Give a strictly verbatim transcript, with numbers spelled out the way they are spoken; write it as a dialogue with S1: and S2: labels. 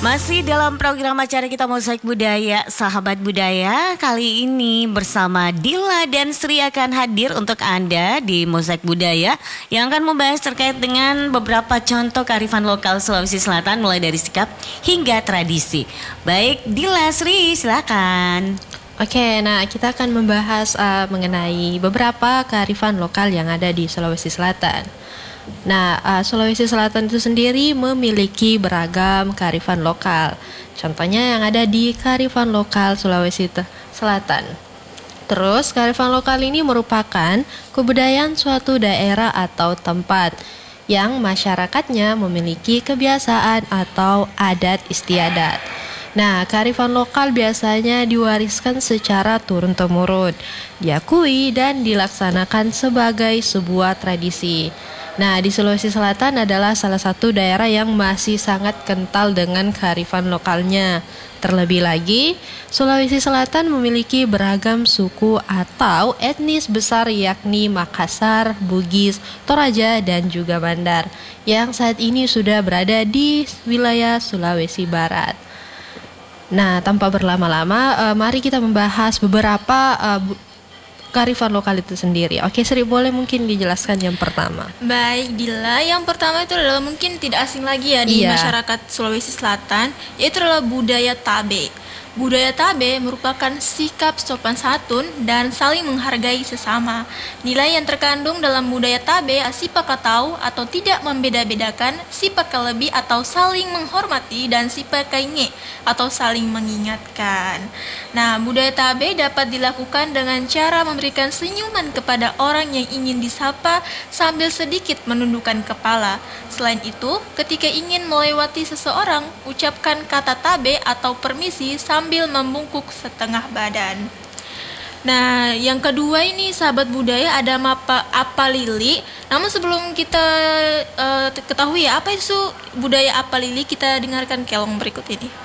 S1: Masih dalam program acara kita Mozaik Budaya, Sahabat Budaya. Kali ini bersama Dila dan Sri akan hadir untuk Anda di Mozaik Budaya yang akan membahas terkait dengan beberapa contoh kearifan lokal Sulawesi Selatan mulai dari sikap hingga tradisi. Baik, Dila, Sri, silakan.
S2: Oke, nah kita akan membahas uh, mengenai beberapa kearifan lokal yang ada di Sulawesi Selatan. Nah, uh, Sulawesi Selatan itu sendiri memiliki beragam kearifan lokal. Contohnya yang ada di kearifan lokal Sulawesi Selatan. Terus, kearifan lokal ini merupakan kebudayaan suatu daerah atau tempat yang masyarakatnya memiliki kebiasaan atau adat istiadat. Nah, kearifan lokal biasanya diwariskan secara turun-temurun, diakui dan dilaksanakan sebagai sebuah tradisi. Nah, di Sulawesi Selatan adalah salah satu daerah yang masih sangat kental dengan kearifan lokalnya. Terlebih lagi, Sulawesi Selatan memiliki beragam suku atau etnis besar yakni Makassar, Bugis, Toraja, dan juga Bandar yang saat ini sudah berada di wilayah Sulawesi Barat. Nah, tanpa berlama-lama, uh, mari kita membahas beberapa uh, bu- kearifan lokal itu sendiri. Oke, Sri, boleh mungkin dijelaskan yang pertama?
S3: Baik, Dila. Yang pertama itu adalah mungkin tidak asing lagi ya di
S2: Iya.
S3: masyarakat Sulawesi Selatan, yaitu adalah budaya tabe. Budaya tabe merupakan sikap sopan santun dan saling menghargai sesama. Nilai yang terkandung dalam budaya tabe sifat tahu atau tidak membeda-bedakan, sifat lebih atau saling menghormati, dan sifat kainge atau saling mengingatkan. Nah, budaya tabe dapat dilakukan dengan cara memberikan senyuman kepada orang yang ingin disapa sambil sedikit menundukkan kepala. Selain itu, ketika ingin melewati seseorang, ucapkan kata tabe atau permisi sambil membungkuk setengah badan. Nah, yang kedua ini sahabat budaya ada mapa apalili. Namun sebelum kita uh, ketahui ya apa itu budaya apalili, kita dengarkan kelong berikut ini.